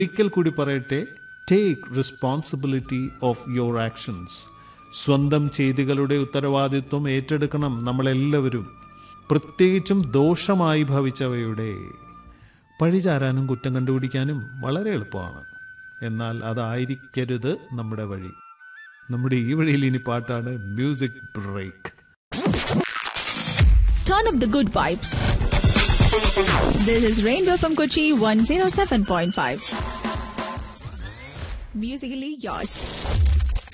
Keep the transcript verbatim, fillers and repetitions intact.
ഒരിക്കൽ കൂടി പറയട്ടെ, take responsibility of your actions. സ്വന്തം ചെയ്തികളുടെ ഉത്തരവാദിത്വം ഏറ്റെടുക്കണം നമ്മളെല്ലാവരും. പ്രത്യേകിച്ചും ദോഷമായി ഭവിച്ചവയുടെ. പഴിചാരാനും കുറ്റം കണ്ടുപിടിക്കാനും വളരെ എളുപ്പമാണ്. എന്നാൽ അതായിരിക്കരുത് നമ്മുടെ വഴി. നമ്മുടെ ഈ വഴിയിൽ ഇനി പാട്ടാണ്. Music break. Turn up the good vibes. This is Rainbow from Kochi one oh seven point five. Musically yours.